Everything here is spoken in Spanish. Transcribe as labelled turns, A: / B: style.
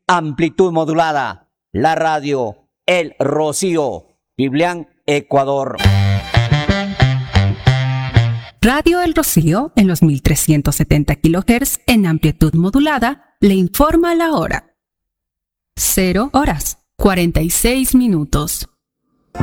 A: Amplitud Modulada, la radio El Rocío, Biblián, Ecuador.
B: Radio El Rocío, en los 1370 kHz en amplitud modulada, le informa la hora. 0 horas, 46 minutos.